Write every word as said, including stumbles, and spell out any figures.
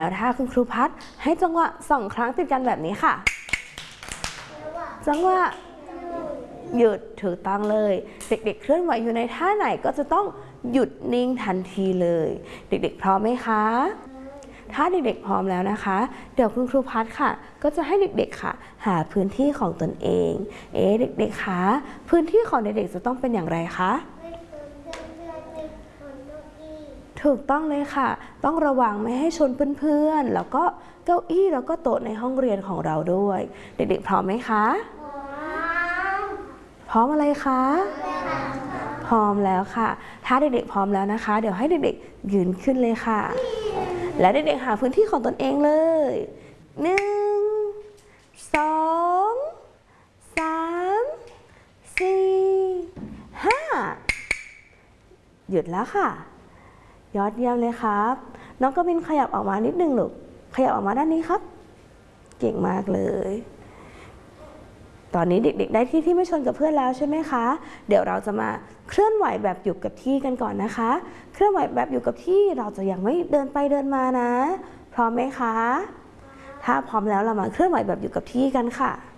แล้วถ้าคุณครูพัดให้จังหวะสองครั้งติดกันแบบนี้ค่ะจังหวะหยุดถูกต้องเลยเด็กๆเคลื่อนไหวอยู่ในท่าไหนก็จะต้องหยุดนิ่งทันทีเลยเด็กๆพร้อมไหมคะถ้าเด็กๆพร้อมแล้วนะคะเดี๋ยวคุณครูพัดค่ะก็จะให้เด็กๆค่ะหาพื้นที่ของตนเองเอ๊ะเด็กๆคะพื้นที่ของเด็กๆจะต้องเป็นอย่างไรคะถูกต้องเลยค่ะต้องระวังไม่ให้ชนเพื่อนๆแล้วก็เก้าอี้แล้วก็โต๊ะในห้องเรียนของเราด้วยเด็กๆพร้อมไหมคะพร้อมอะไรคะพร้อมแล้วค่ะถ้าเด็กๆพร้อมแล้วนะคะเดี๋ยวให้เด็กๆยืนขึ้นเลยค่ะและเด็กๆหาพื้นที่ของตนเองเลยหนึ่งสองสามสี่ห้าหยุดแล้วค่ะยอดเยี่ยมเลยครับน้องกวินขยับออกมานิดนึงลูกขยับออกมาด้านนี้ครับเก่งมากเลยตอนนี้เด็กๆได้ที่ที่ไม่ชนกับเพื่อนแล้วใช่ไหมคะเดี๋ยวเราจะมาเคลื่อนไหวแบบอยู่กับที่กันก่อนนะคะเคลื่อนไหวแบบอยู่กับที่เราจะยังไม่เดินไปเดินมานะพร้อมไหมคะถ้าพร้อมแล้วเรามาเคลื่อนไหวแบบอยู่กับที่กันค่ะ